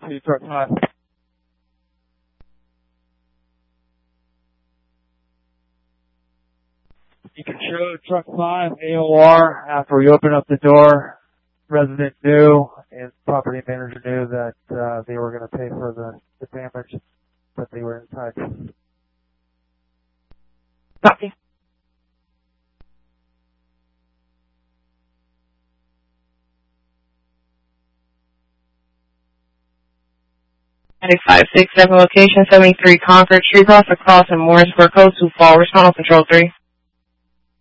to truck 5. You can show truck 5 AOR after we open up the door. Resident knew and property manager knew that they were going to pay for the damage that they were inside. Copy. At a 567 location, 73 Concord Street, across in Morrisburg, code 2 fall, response control 3.